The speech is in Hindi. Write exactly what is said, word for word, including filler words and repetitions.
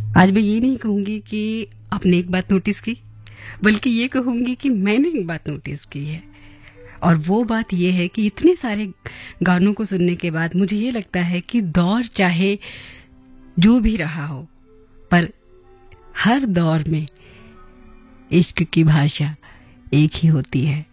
आज मैं ये नहीं कहूंगी कि आपने एक बात नोटिस की, बल्कि ये कहूंगी कि मैंने एक बात नोटिस की है। और वो बात ये है कि इतने सारे गानों को सुनने के बाद मुझे ये लगता है कि दौर चाहे जो भी रहा हो, पर हर दौर में इश्क की भाषा एक ही होती है।